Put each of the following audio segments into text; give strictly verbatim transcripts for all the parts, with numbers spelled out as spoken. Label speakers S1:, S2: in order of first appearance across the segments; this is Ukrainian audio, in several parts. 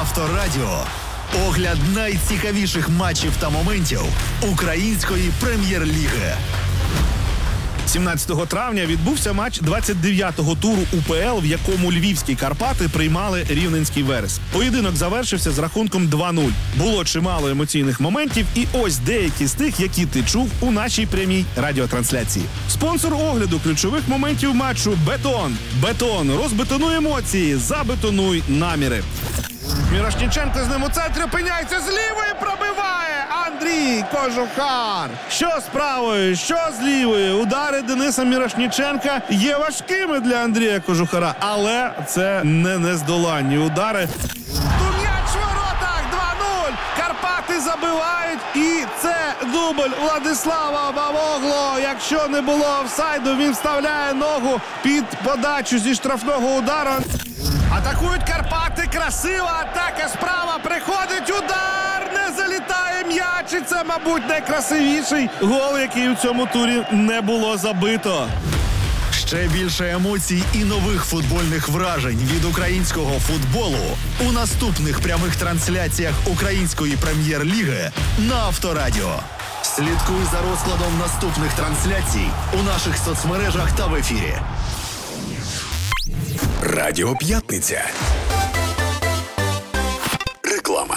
S1: Авторадіо. Огляд найцікавіших матчів та моментів української прем'єр-ліги.
S2: сімнадцятого травня відбувся матч двадцять дев'ятого туру УПЛ, в якому львівські Карпати приймали Рівненський Верес. Поєдинок завершився з рахунком два нуль. Було чимало емоційних моментів, і ось деякі з тих, які ти чув у нашій прямій радіотрансляції. Спонсор огляду ключових моментів матчу – Бетон. Бетон. Розбетонуй емоції, забетонуй наміри. Мірошніченко з ним у центрі опиняється, з лівої пробиває Андрій Кожухар. Що з правої, що з лівої. Удари Дениса Мірошніченка є важкими для Андрія Кожухара, але це не нездоланні удари. Тут м'яч в воротах, два нуль. Карпати забивають, і це дубль Владислава Бавогло. Якщо не було офсайду, він вставляє ногу під подачу зі штрафного удару. Атакують Карпати, красива атака справа, приходить удар, не залітає м'яч, і це, мабуть, найкрасивіший гол, який у цьому турі не було забито.
S1: Ще більше емоцій і нових футбольних вражень від українського футболу у наступних прямих трансляціях української прем'єр-ліги на Авторадіо. Слідкуй за розкладом наступних трансляцій у наших соцмережах та в ефірі.
S3: Радіо П'ятниця. Реклама.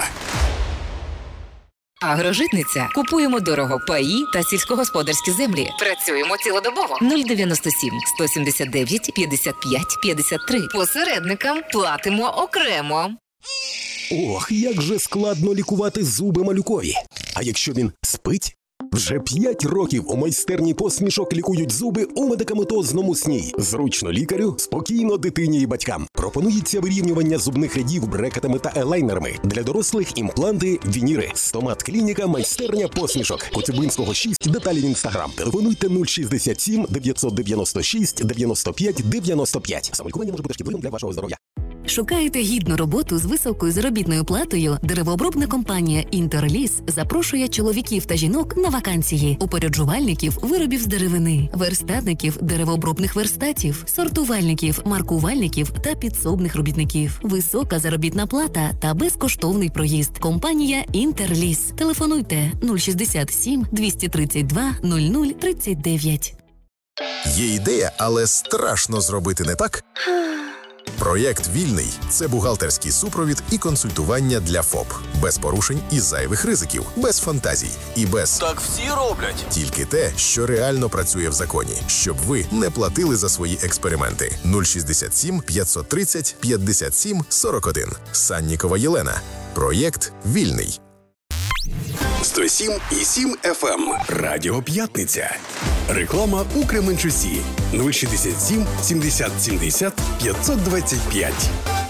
S4: Агрожитниця. Купуємо дорого паї та сільськогосподарські землі. Працюємо цілодобово. нуль дев'яносто сім сто сімдесят дев'ять п'ятдесят п'ять п'ятдесят три. Посередникам платимо окремо.
S5: Ох, як же складно лікувати зуби малюкові. А якщо він спить? Вже п'ять років у майстерні посмішок лікують зуби у медикаментозному сні. Зручно лікарю, спокійно дитині і батькам. Пропонується вирівнювання зубних рядів брекетами та елайнерами. Для дорослих імпланти, вініри. Стомат-клініка, майстерня посмішок. Коцюбинського шість, деталі в інстаграм. Телефонуйте нуль шістдесят сім дев'ятсот дев'яносто шість дев'яносто п'ять дев'яносто п'ять. Самолікування може бути шкідливим для вашого здоров'я.
S6: Шукаєте гідну роботу з високою заробітною платою? Деревообробна компанія «Інтерліс» запрошує чоловіків та жінок на вакансії, упоряджувальників виробів з деревини, верстатників деревообробних верстатів, сортувальників, маркувальників та підсобних робітників. Висока заробітна плата та безкоштовний проїзд. Компанія «Інтерліс». Телефонуйте нуль шістдесят сім двісті тридцять два нуль нуль тридцять дев'ять.
S3: Є ідея, але страшно зробити не так? Проєкт «Вільний» – це бухгалтерський супровід і консультування для ФОП. Без порушень і зайвих ризиків, без фантазій і без
S7: «так всі роблять».
S3: Тільки те, що реально працює в законі, щоб ви не платили за свої експерименти. нуль шістдесят сім п'ятсот тридцять п'ятдесят сім сорок один. Саннікова Єлена. Проєкт «Вільний».
S5: сто сім і сім еф ем. Радіо П'ятниця. Реклама у Кременчусі. нуль шістдесят сім сімдесят сімдесят п'ятсот двадцять п'ять.